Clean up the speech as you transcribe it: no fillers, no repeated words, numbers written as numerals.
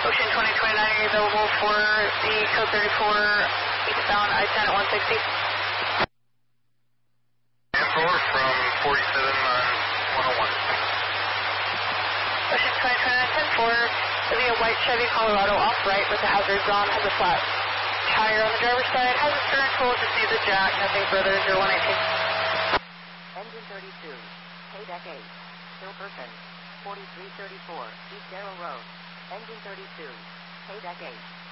Ocean 2029, are you available for the code 34 eastbound I-10 at 160? And 4 from 47 on 101. Ocean 2029, 10-4, there'll be a white Chevy Colorado off-right with the hazards on, has a flat tire on the driver's side, has a stern full, just needs a jack, nothing further, 0118. Engine 32, Haydeck 8, Hilperson, 4334, East Arrow Road. Engine 32, Haydeck 8.